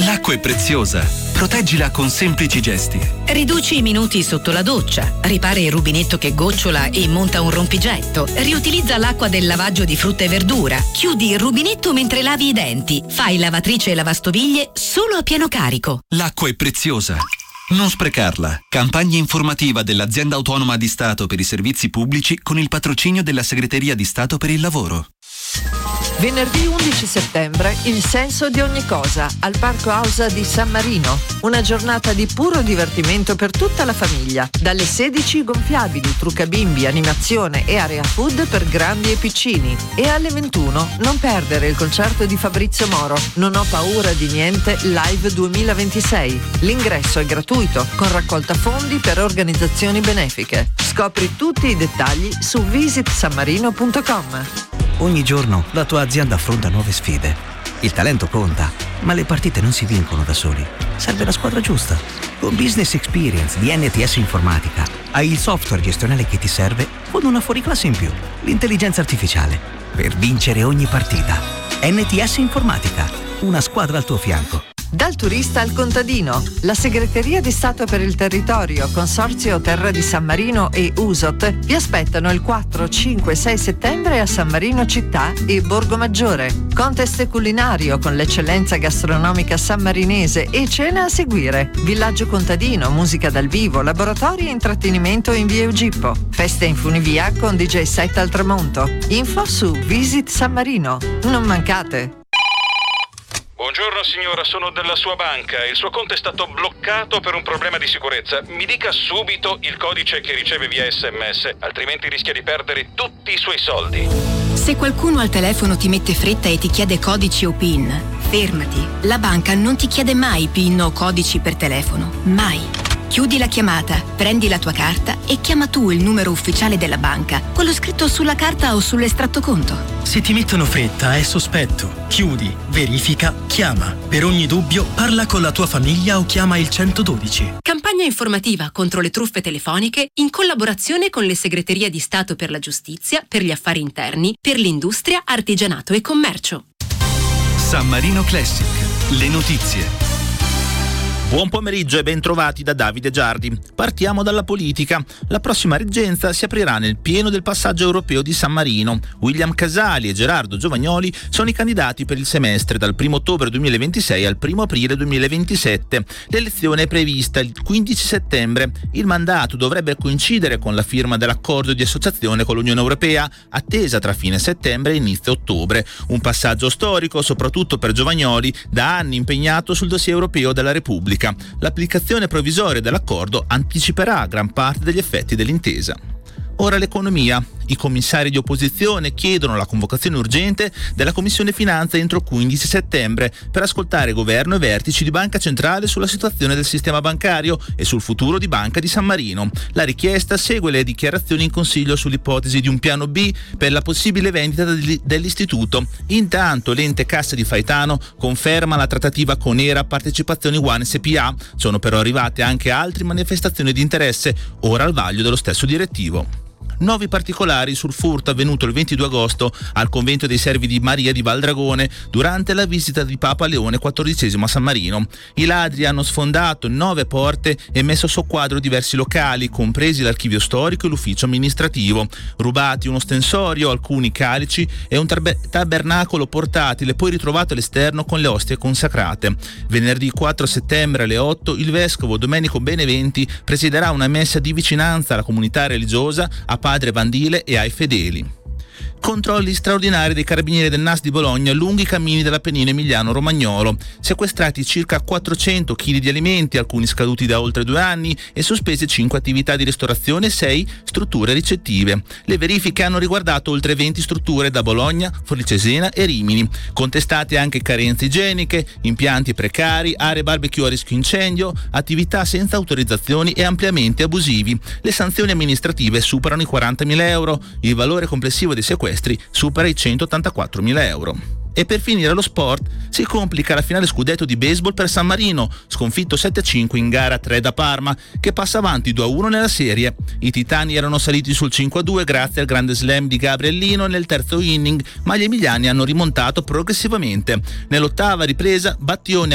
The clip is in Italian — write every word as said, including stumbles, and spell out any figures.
L'acqua è preziosa. Proteggila con semplici gesti. Riduci i minuti sotto la doccia, ripara il rubinetto che gocciola e monta un rompigetto, riutilizza l'acqua del lavaggio di frutta e verdura, chiudi il rubinetto mentre lavi i denti, fai lavatrice e lavastoviglie solo a pieno carico. L'acqua è preziosa. Non sprecarla. Campagna informativa dell'Azienda Autonoma di Stato per i Servizi Pubblici con il patrocinio della Segreteria di Stato per il Lavoro. Venerdì undici settembre, il senso di ogni cosa, al Parco Ausa di San Marino. Una giornata di puro divertimento per tutta la famiglia. Dalle sedici gonfiabili, truccabimbi, animazione e area food per grandi e piccini. E alle ventuno non perdere il concerto di Fabrizio Moro. Non ho paura di niente Live duemilaventisei. L'ingresso è gratuito, con raccolta fondi per organizzazioni benefiche. Scopri tutti i dettagli su visit san marino punto com. Ogni giorno la tua azienda affronta nuove sfide. Il talento conta, ma le partite non si vincono da soli. Serve la squadra giusta. Con Business Experience di N T S Informatica hai il software gestionale che ti serve con una fuoriclasse in più, l'intelligenza artificiale, per vincere ogni partita. N T S Informatica, una squadra al tuo fianco. Dal turista al contadino, la Segreteria di Stato per il Territorio, Consorzio Terra di San Marino e U S O T vi aspettano il quattro, cinque e sei settembre a San Marino città e Borgo Maggiore. Contest culinario con l'eccellenza gastronomica sammarinese e cena a seguire. Villaggio contadino, musica dal vivo, laboratori e intrattenimento in via Eugippo. Feste in funivia con D J set al tramonto. Info su Visit San Marino. Non mancate! Buongiorno signora, sono della sua banca. Il suo conto è stato bloccato per un problema di sicurezza. Mi dica subito il codice che riceve via S M S, altrimenti rischia di perdere tutti i suoi soldi. Se qualcuno al telefono ti mette fretta e ti chiede codici o PIN, fermati. La banca non ti chiede mai PIN o codici per telefono. Mai. Chiudi la chiamata, prendi la tua carta e chiama tu il numero ufficiale della banca, quello scritto sulla carta o sull'estratto conto. Se ti mettono fretta è sospetto. Chiudi, verifica, chiama. Per ogni dubbio parla con la tua famiglia o chiama il centododici. Campagna informativa contro le truffe telefoniche in collaborazione con le segreterie di Stato per la Giustizia, per gli affari interni, per l'industria, artigianato e commercio. San Marino Classic. Le notizie. Buon pomeriggio e ben trovati da Davide Giardi. Partiamo dalla politica. La prossima reggenza si aprirà nel pieno del passaggio europeo di San Marino. William Casali e Gerardo Giovagnoli sono i candidati per il semestre dal primo ottobre duemilaventisei al primo aprile duemilaventisette. L'elezione è prevista il quindici settembre. Il mandato dovrebbe coincidere con la firma dell'accordo di associazione con l'Unione Europea, attesa tra fine settembre e inizio ottobre. Un passaggio storico soprattutto per Giovagnoli, da anni impegnato sul dossier europeo della Repubblica. L'applicazione provvisoria dell'accordo anticiperà gran parte degli effetti dell'intesa. Ora l'economia. I commissari di opposizione chiedono la convocazione urgente della Commissione Finanza entro quindici settembre per ascoltare governo e vertici di Banca Centrale sulla situazione del sistema bancario e sul futuro di Banca di San Marino. La richiesta segue le dichiarazioni in Consiglio sull'ipotesi di un piano B per la possibile vendita dell'istituto. Intanto l'ente Cassa di Faetano conferma la trattativa con Era Partecipazioni One S P A. Sono però arrivate anche altre manifestazioni di interesse, ora al vaglio dello stesso direttivo. Nuovi particolari sul furto avvenuto il ventidue agosto al convento dei servi di Maria di Valdragone durante la visita di Papa Leone quattordicesimo a San Marino. I ladri hanno sfondato nove porte e messo a soqquadro diversi locali, compresi l'archivio storico e l'ufficio amministrativo. Rubati uno stensorio, alcuni calici e un tab- tabernacolo portatile, poi ritrovato all'esterno con le ostie consacrate. Venerdì quattro settembre alle otto il vescovo Domenico Beneventi presiderà una messa di vicinanza alla comunità religiosa, a Padre Vandile e ai fedeli. Controlli straordinari dei carabinieri del N A S di Bologna lungo i cammini dell'Appennino emiliano-romagnolo. Sequestrati circa quattrocento chili di alimenti, alcuni scaduti da oltre due anni, e sospese cinque attività di ristorazione e sei strutture ricettive. Le verifiche hanno riguardato oltre venti strutture da Bologna, Forlì Cesena e Rimini. Contestate anche carenze igieniche, impianti precari, aree barbecue a rischio incendio, attività senza autorizzazioni e ampliamenti abusivi. Le sanzioni amministrative superano i quarantamila euro. Il valore complessivo dei sequestri supera i centottantaquattromila euro. E per finire lo sport, si complica la finale scudetto di baseball per San Marino, sconfitto sette a cinque in gara tre da Parma, che passa avanti due a uno nella serie. I titani erano saliti sul cinque a due grazie al grande slam di Gabriellino nel terzo inning, ma gli emiliani hanno rimontato progressivamente. Nell'ottava ripresa, Battioni